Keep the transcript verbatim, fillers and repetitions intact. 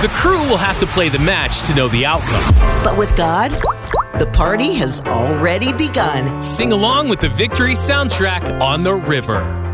The crew will have to play the match to know the outcome. But with God, the party has already begun. Sing along with the victory soundtrack on the river.